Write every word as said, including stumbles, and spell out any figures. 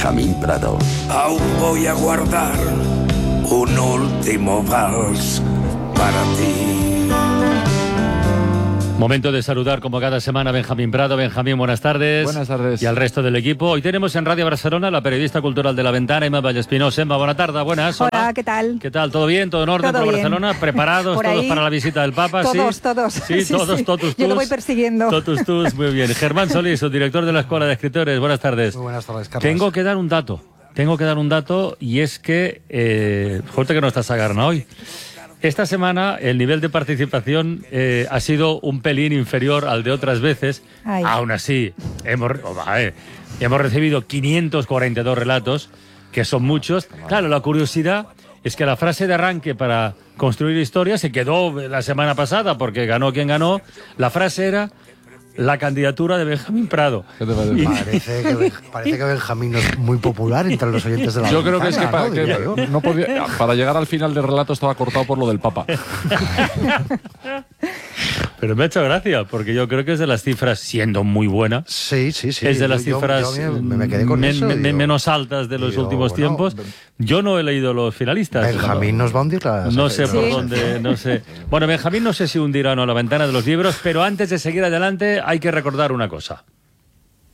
Benjamín Prado. Aún voy a guardar un último vals para ti. Momento de saludar como cada semana a Benjamín Prado. Benjamín, buenas tardes. Buenas tardes. Y al resto del equipo. Hoy tenemos en Radio Barcelona la periodista cultural de La Ventana, Emma Vallespinosa. Emma, buena tarde, buenas. Hola, Hola, ¿qué tal? ¿Qué tal? ¿Todo bien? ¿Todo en orden Todo por bien. Barcelona? ¿Preparados Por todos ahí, para la visita del Papa? Todos, ¿sí? todos. Sí, todos, sí. totus, Yo lo voy tus. persiguiendo. Totus, tus, muy bien. Germán Solís, su director de la Escuela de Escritores. Buenas tardes. Muy buenas tardes, Carlos. Tengo que dar un dato. Tengo que dar un dato y es que... Eh, fuerte que no está Sagarna hoy. Esta semana el nivel de participación eh, ha sido un pelín inferior al de otras veces. Ay. Aún así, hemos, oh, eh, hemos recibido quinientos cuarenta y dos relatos, que son muchos. Claro, la curiosidad es que la frase de arranque para construir historia se quedó la semana pasada, porque ganó quien ganó. La frase era la candidatura de Benjamín Prado. ¿Qué te parece? Y- Parece que, Ben- parece que Benjamín no es muy popular entre los oyentes de la Yo creo que es que, Ventana, para, ¿no? que Diría yo. no podía, para llegar al final del relato estaba cortado por lo del Papa. Pero me ha hecho gracia, porque yo creo que es de las cifras, siendo muy buena, Sí, sí, sí. es de las Yo- yo- cifras yo me, me quedé con men- eso. men- digo, menos altas de los digo, últimos bueno, tiempos. Ben- Yo no he leído los finalistas. Benjamín nos va a hundir la... No sé por Sí. dónde, no sé. Bueno, Benjamín no sé si hundirá o no la ventana de los libros, pero antes de seguir adelante hay que recordar una cosa.